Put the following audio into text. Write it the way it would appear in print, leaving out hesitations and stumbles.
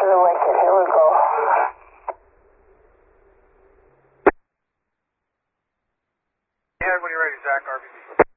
to the wicket. Here we go. Yeah, when you're ready, Zach, RBB.